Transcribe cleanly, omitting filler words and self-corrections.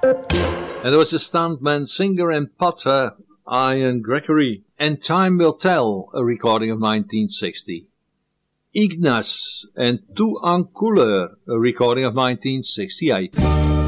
En dat was de stuntman, singer en potter Ian Gregory. And Time Will Tell, a recording of 1960. Ignace and Tout en Couleur, a recording of 1968.